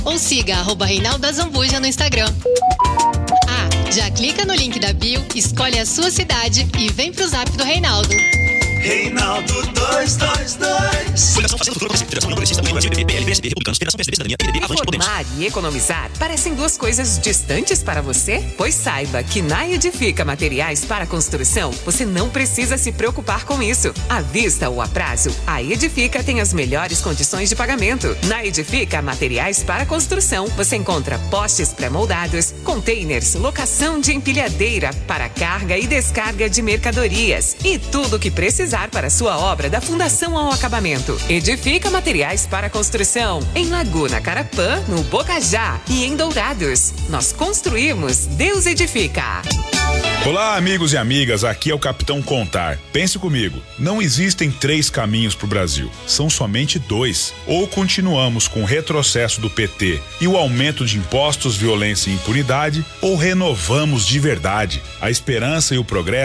Ou siga @Reinaldo Azambuja no Instagram. Já clica no link da bio, escolhe a sua cidade e vem pro Zap do Reinaldo. Reinaldo 222. Informar e economizar parecem duas coisas distantes para você? Pois saiba que na Edifica Materiais para Construção você não precisa se preocupar com isso. À vista ou a prazo, a Edifica tem as melhores condições de pagamento. Na Edifica Materiais para Construção você encontra postes pré-moldados, containers, locação de empilhadeira para carga e descarga de mercadorias e tudo o que precisar para sua obra da fundação ao acabamento. Edifica Materiais para Construção em Laguna Carapã, no Bocajá e em Dourados. Nós construímos, Deus edifica. Olá, amigos e amigas, aqui é o Capitão Contar. Pense comigo, não existem 3 caminhos para o Brasil, são somente 2. Ou continuamos com o retrocesso do PT e o aumento de impostos, violência e impunidade, ou renovamos de verdade. A esperança e o progresso